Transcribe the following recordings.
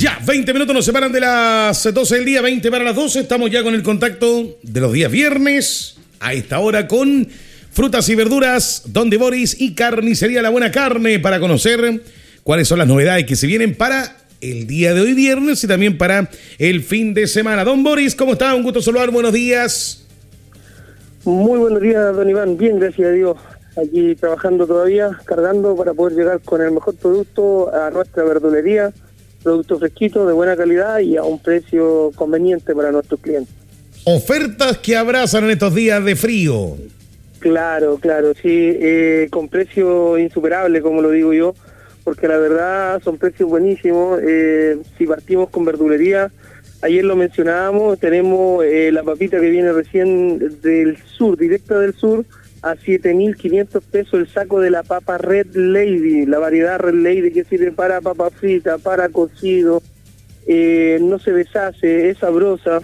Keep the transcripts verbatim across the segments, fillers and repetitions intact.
Ya, veinte minutos nos separan de las doce del día, veinte para las doce. Estamos ya con el contacto de los días viernes, a esta hora con Frutas y Verduras, Don de Boris y Carnicería La Buena Carne, para conocer cuáles son las novedades que se vienen para el día de hoy viernes y también para el fin de semana. Don Boris, ¿cómo está? Un gusto saludar, buenos días. Muy buenos días, don Iván. Bien, gracias a Dios. Aquí trabajando todavía, cargando para poder llegar con el mejor producto a nuestra verdulería. Productos fresquitos, de buena calidad y a un precio conveniente para nuestros clientes. Ofertas que abrazan en estos días de frío. Claro, claro, sí, eh, con precio insuperable, como lo digo yo, porque la verdad son precios buenísimos. Eh, si partimos con verdulería, ayer lo mencionábamos, tenemos eh, la papita que viene recién del sur, directa del sur, a siete mil quinientos pesos el saco de la papa Red Lady, la variedad Red Lady que sirve para papa frita, para cocido, eh, no se deshace, es sabrosa.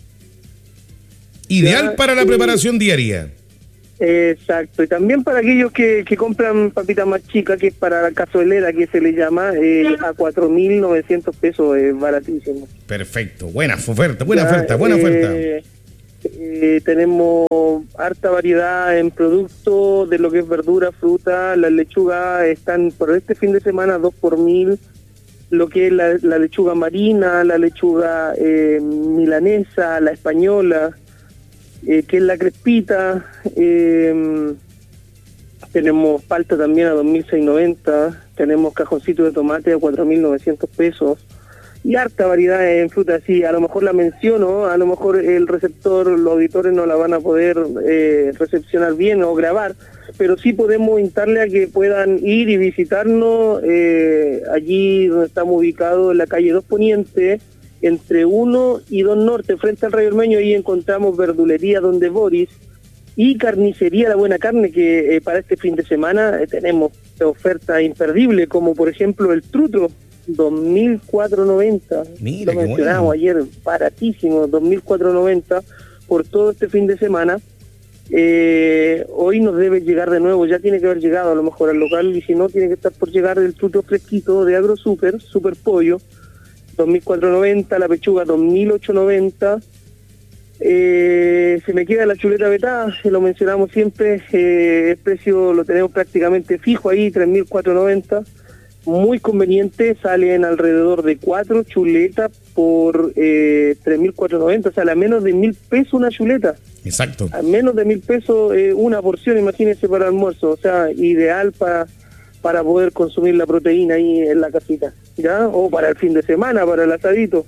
Ideal ya, para la eh, preparación diaria. Exacto, y también para aquellos que, que compran papitas más chicas, que es para la cazuelera que se le llama, eh, a cuatro mil novecientos pesos, es baratísimo. Perfecto, buena oferta, buena ya, oferta, buena eh, oferta. Eh, tenemos harta variedad en productos de lo que es verdura, fruta. Las lechugas están por este fin de semana dos por mil. Lo que es la, la lechuga marina, la lechuga eh, milanesa, la española, eh, que es la crespita. Eh, tenemos palta también a dos mil seiscientos noventa. Tenemos cajoncito de tomate a cuatro mil novecientos pesos. Y harta variedad en frutas, sí, a lo mejor la menciono, a lo mejor el receptor, los auditores no la van a poder eh, recepcionar bien o grabar, pero sí podemos instarle a que puedan ir y visitarnos eh, allí donde estamos ubicados, en la calle dos Poniente, entre uno y dos Norte, frente al Rayo Ormeño. Ahí encontramos verdulería Donde Boris y Carnicería La Buena Carne, que eh, para este fin de semana eh, tenemos ofertas imperdibles, como por ejemplo el truto, dos mil cuatrocientos noventa. Mira, lo mencionamos bueno. ayer, baratísimo, dos mil cuatrocientos noventa por todo este fin de semana. Eh, hoy nos debe llegar de nuevo, ya tiene que haber llegado a lo mejor al local, y si no, tiene que estar por llegar el fruto fresquito de Agro Super, Super Pollo, dos mil cuatrocientos noventa, la pechuga dos mil ochocientos noventa. Eh, se me queda la chuleta vetada, se lo mencionamos siempre, eh, el precio lo tenemos prácticamente fijo ahí, tres mil cuatrocientos noventa. Muy conveniente, salen alrededor de cuatro chuletas por eh, tres mil cuatrocientos noventa, o sea, a menos de mil pesos una chuleta. Exacto. A menos de mil pesos eh, una porción, imagínense, para almuerzo, o sea, ideal para para poder consumir la proteína ahí en la casita, ¿ya? O para el fin de semana, para el asadito.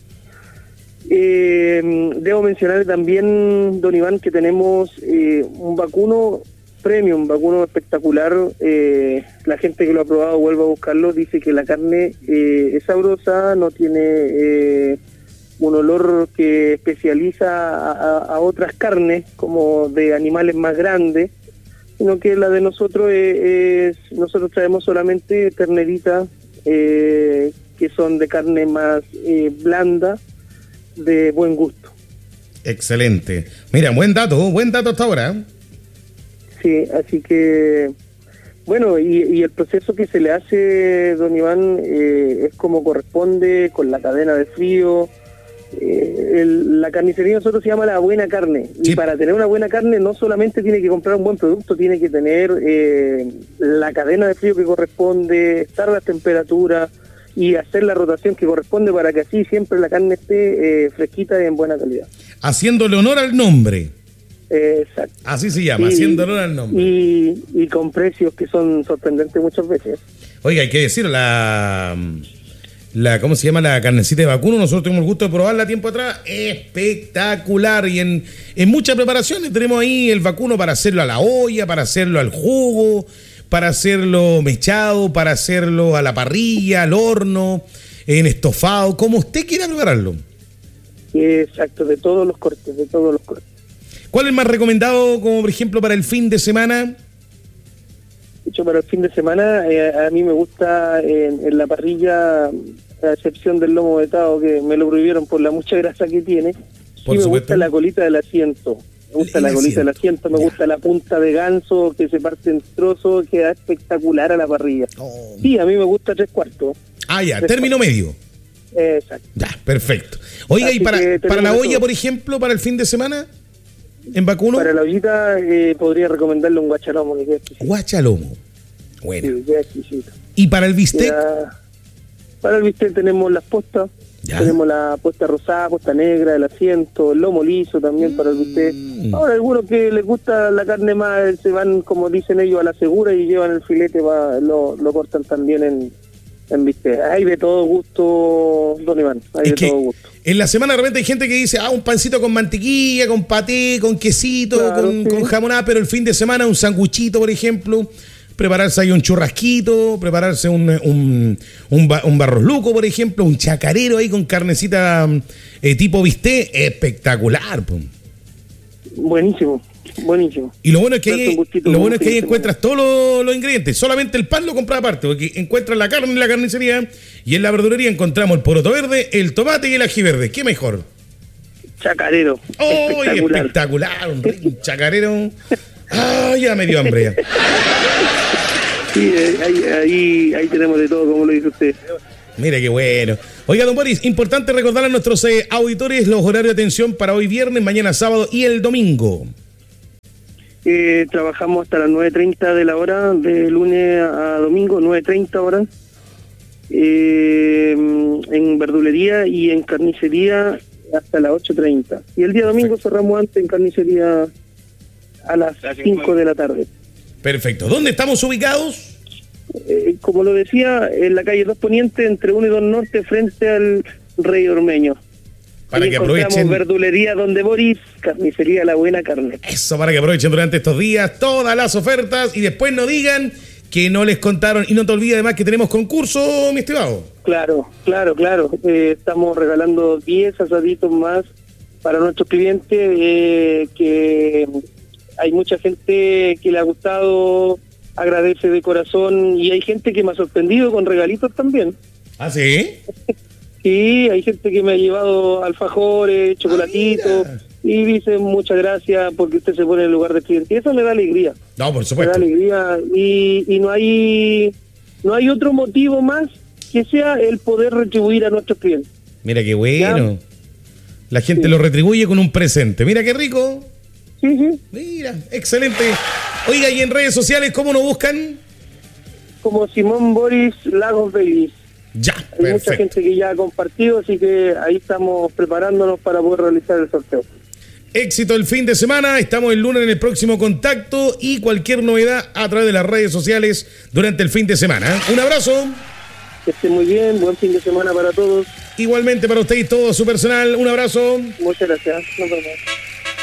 Eh, debo mencionar también, don Iván, que tenemos eh, un vacuno premium, vacuno espectacular. Eh, la gente que lo ha probado, vuelve a buscarlo, dice que la carne eh, es sabrosa, no tiene eh, un olor que especializa a, a otras carnes como de animales más grandes, sino que la de nosotros es, es nosotros traemos solamente terneritas eh, que son de carne más eh, blanda, de buen gusto. Excelente. Mira, buen dato, buen dato hasta ahora. Sí, así que, bueno, y, y el proceso que se le hace, don Iván, eh, es como corresponde, con la cadena de frío. Eh, el, la carnicería de nosotros se llama La Buena Carne, sí. Y para tener una buena carne no solamente tiene que comprar un buen producto, tiene que tener eh, la cadena de frío que corresponde, estar a las temperaturas y hacer la rotación que corresponde para que así siempre la carne esté eh, fresquita y en buena calidad. Haciéndole honor al nombre. Exacto. Así se llama, y, haciendo honor al nombre. Y, y con precios que son sorprendentes muchas veces. Oiga, hay que decir, la, la ¿cómo se llama? La carnecita de vacuno, nosotros tuvimos el gusto de probarla tiempo atrás, espectacular. Y en, en muchas preparaciones tenemos ahí el vacuno para hacerlo a la olla, para hacerlo al jugo, para hacerlo mechado, para hacerlo a la parrilla, al horno, en estofado, como usted quiera prepararlo. Exacto, de todos los cortes, de todos los cortes. ¿Cuál es el más recomendado, como por ejemplo, para el fin de semana? De hecho, para el fin de semana, eh, a mí me gusta en, en la parrilla, a excepción del lomo vetado, que me lo prohibieron por la mucha grasa que tiene. Por sí, me supuesto. gusta la colita del asiento. Me gusta el la colita asiento. del asiento, me ya. gusta la punta de ganso que se parte en trozos, queda espectacular a la parrilla. Oh. Sí, a mí me gusta tres cuartos. Ah, ya, tres término cuartos. medio. Exacto. Ya, perfecto. Oiga, Así y para, para la olla, todo. por ejemplo, para el fin de semana, en vacuno. Para la ollita eh, podría recomendarle un guachalomo, que es exquisito. Guachalomo. Bueno. Sí, que es exquisito. ¿Y para el bistec? Ya, para el bistec tenemos las postas. Ya. Tenemos la posta rosada, posta negra, el asiento, el lomo liso también para el bistec. Mm. Ahora, algunos que les gusta la carne más, se van, como dicen ellos, a la segura y llevan el filete, va, lo, lo cortan también en, en bistec. Hay de todo gusto, don Iván, hay Es de que todo gusto. en la semana de repente hay gente que dice, ah, un pancito con mantequilla, con paté, con quesito, Claro, con, sí. con jamonada, pero el fin de semana un sanguchito, por ejemplo, prepararse ahí un churrasquito, prepararse un, un, un, ba- un barros luco, por ejemplo, un chacarero ahí con carnecita eh, tipo bistec, espectacular. Po. Buenísimo, buenísimo. Y lo bueno es que Darse ahí, un gustito lo con bueno un es que ahí fin de encuentras todos los, los ingredientes. Solamente el pan lo compras aparte, porque encuentras la carne en la carnicería y en la verdulería encontramos el poroto verde, el tomate y el ají verde. ¿Qué mejor? Chacarero. ¡Oh, espectacular. espectacular! Un, rico chacarero. ¡Ah, ya me dio hambre ya! Sí, eh, ahí, ahí, ahí tenemos de todo, como lo dice usted. Mira qué bueno. Oiga, don Boris, importante recordar a nuestros eh, auditores los horarios de atención para hoy viernes, mañana sábado y el domingo. Eh, trabajamos hasta las nueve treinta de la hora, de lunes a domingo, nueve treinta horas, eh, en verdulería y en carnicería hasta las ocho treinta. Y el día domingo cerramos antes en carnicería a las cinco de la tarde. Perfecto. ¿Dónde estamos ubicados? Eh, como lo decía, en la calle dos Poniente, entre uno y dos Norte, frente al Rey Ormeño. Para Ahí que encontramos aprovechen. verdulería Donde Boris, carnicería La Buena Carne. Eso, para que aprovechen durante estos días todas las ofertas y después no digan que no les contaron. Y no te olvides además que tenemos concurso, mi estimado. Claro, claro, claro. Eh, estamos regalando diez asaditos más para nuestros clientes, eh, que hay mucha gente que le ha gustado, agradece de corazón, y hay gente que me ha sorprendido con regalitos también. ¿Ah, sí? Sí, hay gente que me ha llevado alfajores, chocolatitos, Ah, y dice muchas gracias porque usted se pone en el lugar del cliente. Y eso me da alegría. No, por Me da supuesto. alegría, y, y no hay no hay otro motivo más que sea el poder retribuir a nuestros clientes. Mira qué bueno. La gente Sí. lo retribuye con un presente. Mira qué rico. Sí, sí. Mira, excelente. Oiga, y en redes sociales, ¿cómo nos buscan? Como Simón Boris Lagos Babies. Ya, Hay mucha perfecto. gente que ya ha compartido, así que ahí estamos preparándonos para poder realizar el sorteo. Éxito el fin de semana. Estamos el lunes en el próximo contacto y cualquier novedad a través de las redes sociales durante el fin de semana. ¿eh? Un abrazo. Que esté muy bien, buen fin de semana para todos. Igualmente para usted y todo su personal. Un abrazo. Muchas gracias. Nos vemos.